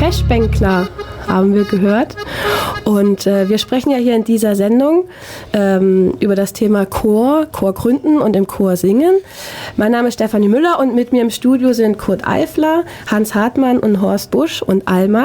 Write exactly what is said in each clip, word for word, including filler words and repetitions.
Feschbänkler haben wir gehört. Und äh, wir sprechen ja hier in dieser Sendung ähm, über das Thema Chor, Chor gründen und im Chor singen. Mein Name ist Stefanie Müller und mit mir im Studio sind Kurt Eifler, Hans Hartmann und Horst Busch und Alma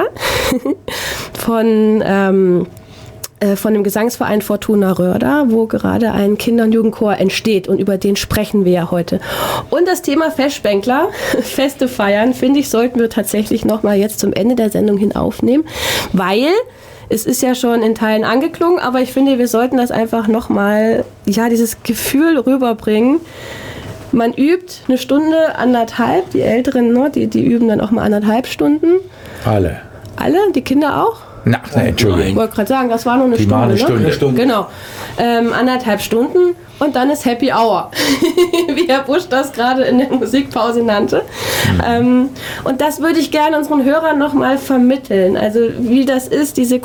von... Ähm, von dem Gesangsverein Fortuna Röhrda, wo gerade ein Kinder- und Jugendchor entsteht und über den sprechen wir ja heute. Und das Thema Feschbänkler, Feste feiern, finde ich, sollten wir tatsächlich nochmal jetzt zum Ende der Sendung hin aufnehmen, weil es ist ja schon in Teilen angeklungen, aber ich finde, wir sollten das einfach nochmal, ja, dieses Gefühl rüberbringen. Man übt eine Stunde, anderthalb, die Älteren, ne, die, die üben dann auch mal anderthalb Stunden. Alle. Alle? Die Kinder auch? Na, nein, Entschuldigung. Ich wollte gerade sagen, das war nur eine Die Stunde. eine Stunde. Ne? Eine Stunde. Genau. Ähm, anderthalb Stunden und dann ist Happy Hour, wie Herr Busch das gerade in der Musikpause nannte. Mhm. Ähm, und das würde ich gerne unseren Hörern nochmal vermitteln. Also wie das ist, diese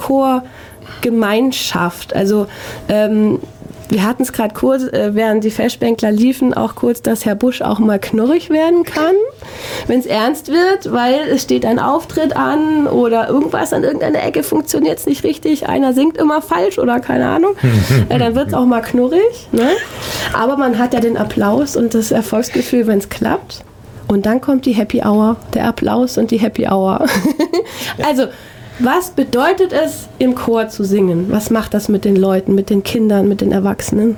Chorgemeinschaft. Also ähm, wir hatten es gerade kurz, äh, während die Feschbänkler liefen, auch kurz, dass Herr Busch auch mal knurrig werden kann, wenn es ernst wird, weil es steht ein Auftritt an oder irgendwas an irgendeiner Ecke funktioniert es nicht richtig, einer singt immer falsch oder keine Ahnung, äh, dann wird es auch mal knurrig. Ne? Aber man hat ja den Applaus und das Erfolgsgefühl, wenn es klappt. Und dann kommt die Happy Hour, der Applaus und die Happy Hour. Also, was bedeutet es, im Chor zu singen? Was macht das mit den Leuten, mit den Kindern, mit den Erwachsenen?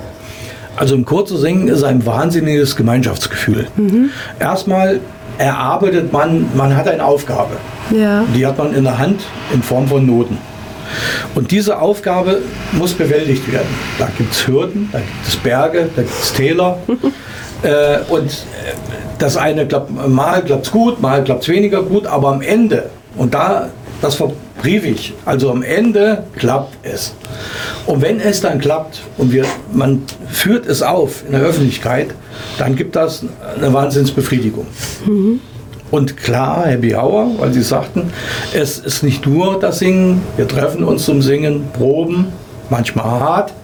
Also im Chor zu singen ist ein wahnsinniges Gemeinschaftsgefühl. Mhm. Erstmal erarbeitet man, man hat eine Aufgabe. Ja. Die hat man in der Hand in Form von Noten. Und diese Aufgabe muss bewältigt werden. Da gibt es Hürden, da gibt es Berge, da gibt es Täler. äh, und das eine klappt, mal klappt es gut, mal klappt es weniger gut, aber am Ende, und da das verbrief ich. Also am Ende klappt es. Und wenn es dann klappt und wir, man führt es auf in der Öffentlichkeit, dann gibt das eine Wahnsinnsbefriedigung. Mhm. Und klar, Happy Hour, weil Sie sagten, es ist nicht nur das Singen, wir treffen uns zum Singen, proben, manchmal hart,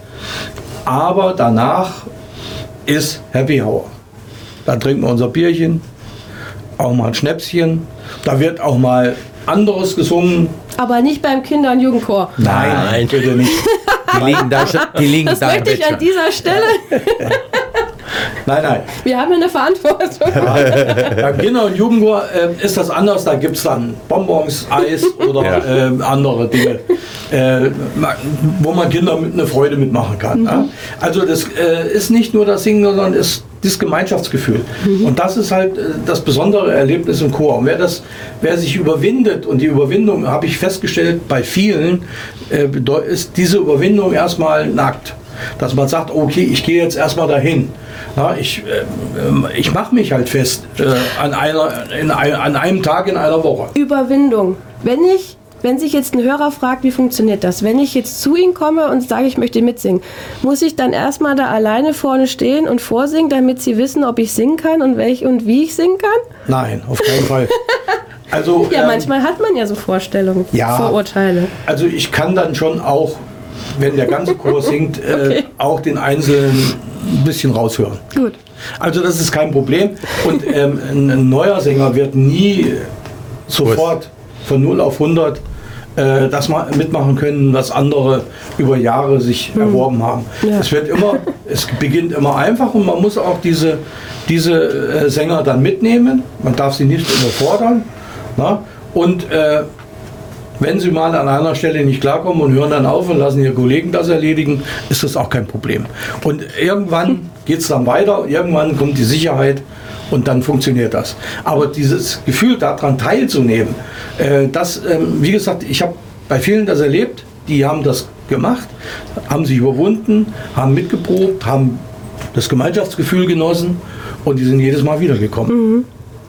aber danach ist Happy Hour. Da trinken wir unser Bierchen, auch mal ein Schnäpschen, da wird auch mal anderes gesungen. Aber nicht beim Kinder- und Jugendchor. Nein, Nein, bitte nicht. Die liegen da, die liegen das da möchte ich an dieser Stelle. Nein, nein. Wir haben eine Verantwortung. Beim Kinder- und Jugendchor äh, ist das anders. Da gibt es dann Bonbons, Eis oder ja. äh, andere Dinge, äh, wo man Kinder mit eine Freude mitmachen kann. Mhm. Ja? Also das äh, ist nicht nur das Singen, sondern ist das Gemeinschaftsgefühl. Mhm. Und das ist halt äh, das besondere Erlebnis im Chor. Und wer, das, wer sich überwindet, und die Überwindung habe ich festgestellt bei vielen, äh, ist diese Überwindung erstmal nackt. Dass man sagt, okay, ich gehe jetzt erstmal dahin. Ja, ich äh, ich mache mich halt fest äh, an, einer, in ein, an einem Tag in einer Woche. Überwindung. Wenn ich, wenn sich jetzt ein Hörer fragt, wie funktioniert das? Wenn ich jetzt zu Ihnen komme und sage, ich möchte mitsingen, muss ich dann erstmal da alleine vorne stehen und vorsingen, damit Sie wissen, ob ich singen kann und welch und wie ich singen kann? Nein, auf keinen Fall. Also, ja, ähm, manchmal hat man ja so Vorstellungen, ja, Vorurteile. Also ich kann dann schon auch, wenn der ganze Chor singt, okay. äh, auch den Einzelnen ein bisschen raushören. Gut. Also das ist kein Problem. Und ähm, ein neuer Sänger wird nie sofort von null auf hundert äh, das mal mitmachen können, was andere über Jahre sich hm. erworben haben. Ja. Es wird immer, es beginnt immer einfach und man muss auch diese, diese äh, Sänger dann mitnehmen. Man darf sie nicht überfordern. Na? Und äh, wenn Sie mal an einer Stelle nicht klarkommen und hören dann auf und lassen Ihre Kollegen das erledigen, ist das auch kein Problem. Und irgendwann geht es dann weiter, irgendwann kommt die Sicherheit und dann funktioniert das. Aber dieses Gefühl, daran teilzunehmen, äh, das, ähm, wie gesagt, ich habe bei vielen das erlebt, die haben das gemacht, haben sich überwunden, haben mitgeprobt, haben das Gemeinschaftsgefühl genossen und die sind jedes Mal wiedergekommen. Mhm.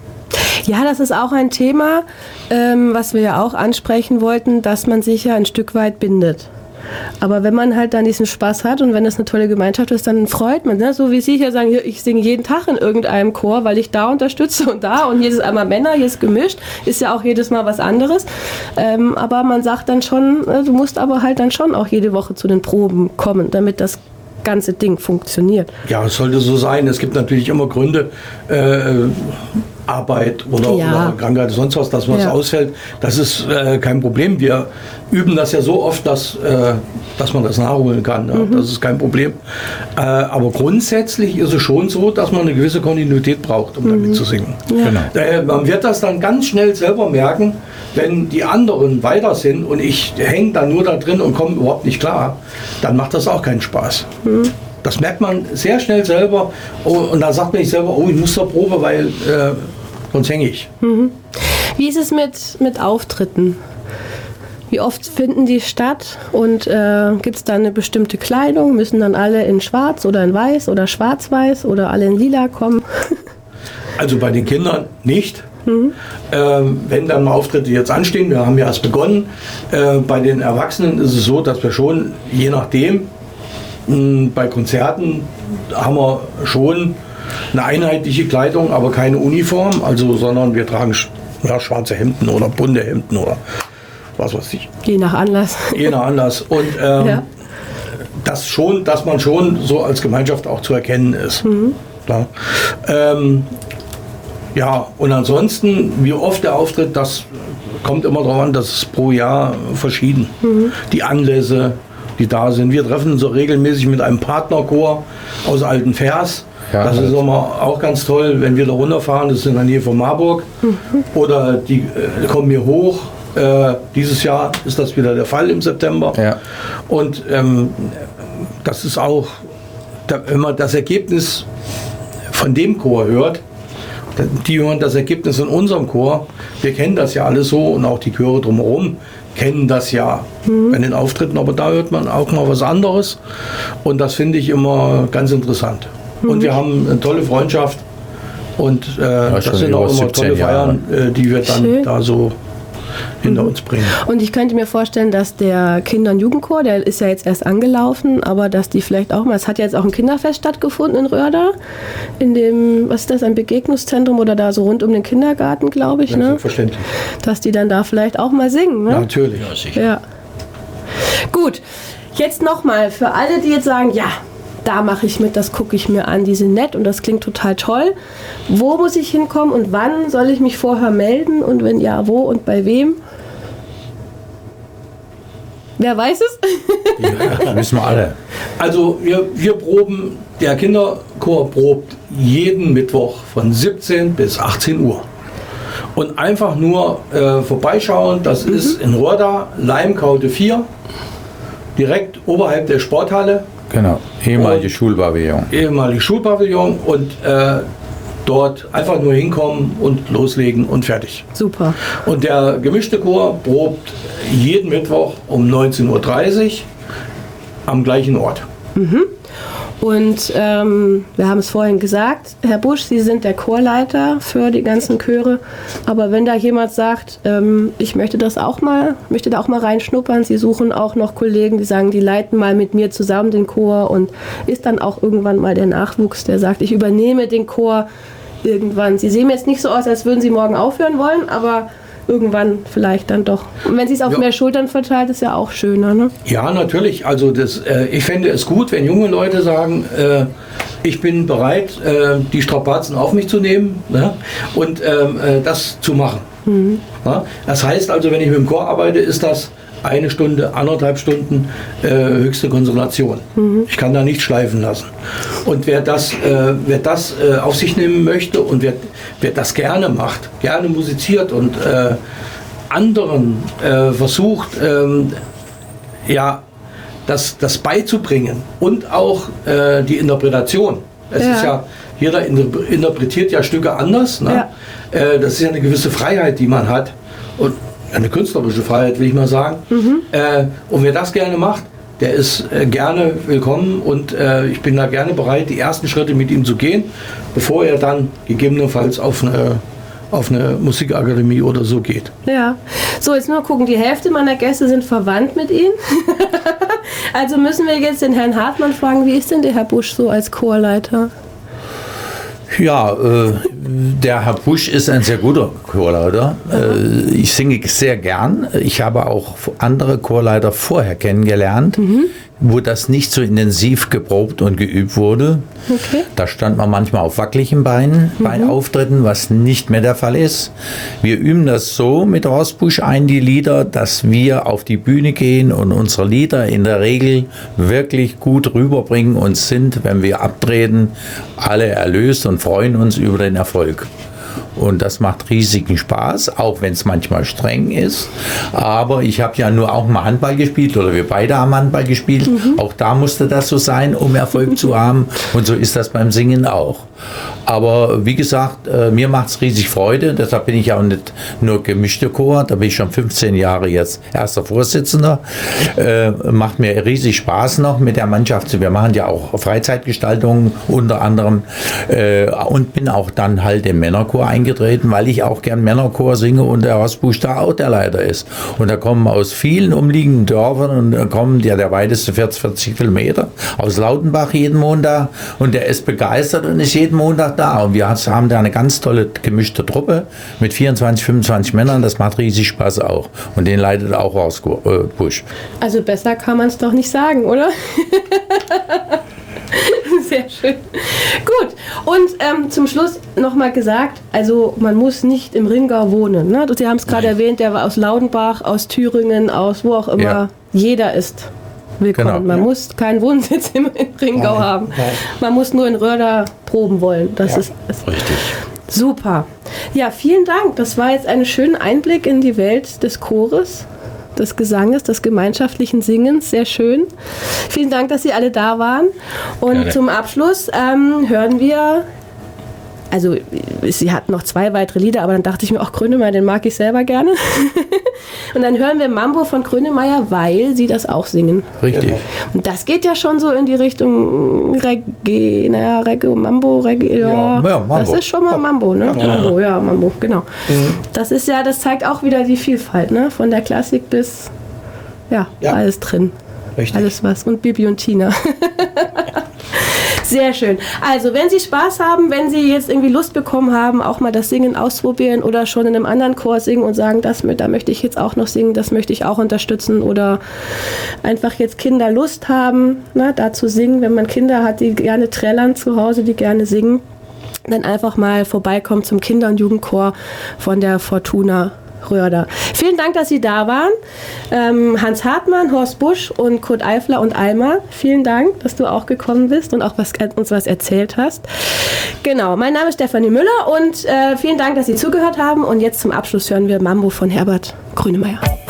Ja, das ist auch ein Thema, ähm, was wir ja auch ansprechen wollten, dass man sich ja ein Stück weit bindet. Aber wenn man halt dann diesen Spaß hat und wenn es eine tolle Gemeinschaft ist, dann freut man, ne? So wie Sie hier sagen, ich singe jeden Tag in irgendeinem Chor, weil ich da unterstütze und da und jedes einmal Männer, jedes gemischt, ist ja auch jedes Mal was anderes. Ähm, aber man sagt dann schon, du musst aber halt dann schon auch jede Woche zu den Proben kommen, damit das ganze Ding funktioniert. Ja, es sollte so sein. Es gibt natürlich immer Gründe, äh, Arbeit oder, Ja. oder Krankheit, sonst was, dass was Ja. ausfällt, das ist äh, kein Problem. Wir üben das ja so oft, dass, äh, dass man das nachholen kann. Ja? Mhm. Das ist kein Problem. Äh, aber grundsätzlich ist es schon so, dass man eine gewisse Kontinuität braucht, um damit zu singen. Genau. Äh, man wird das dann ganz schnell selber merken, wenn die anderen weiter sind und ich hänge dann nur da drin und komme überhaupt nicht klar, dann macht das auch keinen Spaß. Das merkt man sehr schnell selber oh, und dann sagt man sich selber, oh, ich muss zur Probe, weil äh, sonst hänge ich. Wie ist es mit, mit Auftritten? Wie oft finden die statt und äh, gibt es da eine bestimmte Kleidung? Müssen dann alle in schwarz oder in weiß oder schwarz-weiß oder alle in lila kommen? Also bei den Kindern nicht. Ähm, wenn dann mal Auftritte jetzt anstehen, wir haben ja erst begonnen, äh, bei den Erwachsenen ist es so, dass wir schon, je nachdem, mh, bei Konzerten haben wir schon eine einheitliche Kleidung, aber keine Uniform, also, sondern wir tragen sch ja, schwarze Hemden oder bunte Hemden oder was weiß ich. Je nach Anlass. Je nach Anlass. Und ähm, Ja. das schon, dass man schon so als Gemeinschaft auch zu erkennen ist. Klar. Ähm, ja, und ansonsten, wie oft der Auftritt, das kommt immer darauf an, das ist pro Jahr verschieden. Die Anlässe, die da sind. Wir treffen uns so regelmäßig mit einem Partnerchor aus Altenvers. Ja, das ist das- immer auch ganz toll, wenn wir da runterfahren, das ist in der Nähe von Marburg. Oder die äh, kommen hier hoch. Äh, dieses Jahr ist das wieder der Fall im September. Ja. Und ähm, das ist auch, da, wenn man das Ergebnis von dem Chor hört, die hören das Ergebnis in unserem Chor. Wir kennen das ja alles so und auch die Chöre drumherum kennen das ja bei den Auftritten, aber da hört man auch mal was anderes und das finde ich immer ganz interessant. Und wir haben eine tolle Freundschaft und äh, das schon sind auch über immer siebzehn tolle Jahre. Feiern, äh, die wir dann Schön. da so hinter uns bringen. Und ich könnte mir vorstellen, dass der Kinder- und Jugendchor, der ist ja jetzt erst angelaufen, aber dass die vielleicht auch mal, es hat ja jetzt auch ein Kinderfest stattgefunden in Röhrda, in dem, was ist das, ein Begegnungszentrum oder da so rund um den Kindergarten, glaube ich, Ja, ne? selbstverständlich. Dass die dann da vielleicht auch mal singen, ne? Natürlich. Ja. Gut, jetzt nochmal für alle, die jetzt sagen, ja, da mache ich mit, das gucke ich mir an, die sind nett und das klingt total toll. Wo muss ich hinkommen und wann soll ich mich vorher melden und wenn ja, wo und bei wem? Wer weiß es? Ja, wissen wir alle. Also wir, wir proben, der Kinderchor probt jeden Mittwoch von siebzehn bis achtzehn Uhr. Und einfach nur äh, vorbeischauen, das ist in Röhrda, Leimkaute vier, direkt oberhalb der Sporthalle, Genau. Ehemalige Und- Schulpavillon. ehemalige Schulpavillon und äh, dort einfach nur hinkommen und loslegen und fertig. Super. Und der gemischte Chor probt jeden Mittwoch um neunzehn Uhr dreißig am gleichen Ort. Und ähm, wir haben es vorhin gesagt, Herr Busch, Sie sind der Chorleiter für die ganzen Chöre. Aber wenn da jemand sagt, ähm, ich möchte das auch mal, möchte da auch mal reinschnuppern, Sie suchen auch noch Kollegen, die sagen, die leiten mal mit mir zusammen den Chor und ist dann auch irgendwann mal der Nachwuchs, der sagt, ich übernehme den Chor irgendwann. Sie sehen jetzt nicht so aus, als würden Sie morgen aufhören wollen, aber irgendwann vielleicht dann doch. Und wenn Sie es auf Ja. mehr Schultern verteilt, ist ja auch schöner, ne? Ja, natürlich. Also das, äh, ich fände es gut, wenn junge Leute sagen, äh, ich bin bereit, äh, die Strapazen auf mich zu nehmen, ne? Und ähm, äh, das zu machen. Ja? Das heißt also, wenn ich mit dem Chor arbeite, ist das eine Stunde, anderthalb Stunden äh, höchste Konzentration. Ich kann da nicht schleifen lassen. Und wer das, äh, wer das äh, auf sich nehmen möchte und wer, wer das gerne macht, gerne musiziert und äh, anderen äh, versucht, ähm, ja, das, das beizubringen und auch äh, die Interpretation. Es Ja. ist ja, jeder inter- interpretiert ja Stücke anders. Ne? Ja. Äh, das ist ja eine gewisse Freiheit, die man hat. Und eine künstlerische Freiheit, will ich mal sagen. Äh, und wer das gerne macht, der ist äh, gerne willkommen und äh, ich bin da gerne bereit, die ersten Schritte mit ihm zu gehen, bevor er dann gegebenenfalls auf eine, auf eine Musikakademie oder so geht. Ja. So, jetzt nur gucken, die Hälfte meiner Gäste sind verwandt mit Ihnen. Also müssen wir jetzt den Herrn Hartmann fragen, wie ist denn der Herr Busch so als Chorleiter? Ja, äh, Der Herr Busch ist ein sehr guter Chorleiter. Mhm. Ich singe sehr gern. Ich habe auch andere Chorleiter vorher kennengelernt, mhm. wo das nicht so intensiv geprobt und geübt wurde. Okay. Da stand man manchmal auf wackeligen Beinen mhm. bei Auftritten, was nicht mehr der Fall ist. Wir üben das so mit Horst Busch ein, die Lieder, dass wir auf die Bühne gehen und unsere Lieder in der Regel wirklich gut rüberbringen und sind, wenn wir abtreten, alle erlöst und freuen uns über den Erfolg. Und das macht riesigen Spaß, auch wenn es manchmal streng ist. Aber ich habe ja nur auch mal Handball gespielt, oder wir beide haben Handball gespielt. Mhm. Auch da musste das so sein, um Erfolg zu haben. Und so ist das beim Singen auch. Aber wie gesagt, äh, mir macht es riesig Freude. Deshalb bin ich ja auch nicht nur gemischte Chor. Da bin ich schon fünfzehn Jahre jetzt erster Vorsitzender. Äh, macht mir riesig Spaß noch mit der Mannschaft. Wir machen ja auch Freizeitgestaltungen unter anderem. Äh, und bin auch dann halt im Männerchor eingetreten, weil ich auch gern Männerchor singe und der Horst Busch da auch der Leiter ist. Und da kommen aus vielen umliegenden Dörfern und da kommen ja der weiteste vierzig Kilometer aus Lautenbach jeden Montag und der ist begeistert und ist jeden Montag da. Und wir haben da eine ganz tolle gemischte Truppe mit vierundzwanzig, fünfundzwanzig Männern. Das macht riesig Spaß auch. Und den leitet auch Horst Busch. Also besser kann man es doch nicht sagen, oder? Sehr schön. Gut. Und ähm, zum Schluss nochmal gesagt, also man muss nicht im Ringgau wohnen. Ne? Sie haben es gerade erwähnt, der war aus Laudenbach, aus Thüringen, aus wo auch immer. Ja. Jeder ist willkommen. Genau. Man ja. muss keinen Wohnsitz im Ringgau Nein. haben. Nein. Man muss nur in Röhrda proben wollen. Das ja. ist, ist richtig. Super. Ja, vielen Dank. Das war jetzt ein schöner Einblick in die Welt des Chores, des Gesanges, des gemeinschaftlichen Singens. Sehr schön. Vielen Dank, dass Sie alle da waren. Und Gerne. Zum Abschluss ähm, hören wir, also sie hat noch zwei weitere Lieder, aber dann dachte ich mir, auch Grönemeyer, den mag ich selber gerne. Und dann hören wir Mambo von Grönemeyer, weil sie das auch singen. Richtig. Und das geht ja schon so in die Richtung Reggae, naja, Reggae, Mambo, Reggae, ja. ja, ja Mambo. Das ist schon mal Mambo, ne? Ja, Mambo, ja, Mambo, genau. Mhm. Das ist ja, das zeigt auch wieder die Vielfalt, ne? Von der Klassik bis, ja, ja. alles drin. Richtig. Alles was. Und Bibi und Tina. Sehr schön. Also, wenn Sie Spaß haben, wenn Sie jetzt irgendwie Lust bekommen haben, auch mal das Singen ausprobieren oder schon in einem anderen Chor singen und sagen, das, da möchte ich jetzt auch noch singen, das möchte ich auch unterstützen, oder einfach jetzt Kinder Lust haben, ne, da zu singen, wenn man Kinder hat, die gerne trällern zu Hause, die gerne singen, dann einfach mal vorbeikommen zum Kinder- und Jugendchor von der Fortuna Röhrda. Vielen Dank, dass Sie da waren. Ähm, Hans Hartmann, Horst Busch und Kurt Eifler und Alma, vielen Dank, dass du auch gekommen bist und auch was, äh, uns was erzählt hast. Genau, mein Name ist Stefanie Müller und äh, vielen Dank, dass Sie zugehört haben. Und jetzt zum Abschluss hören wir Mambo von Herbert Grönemeyer.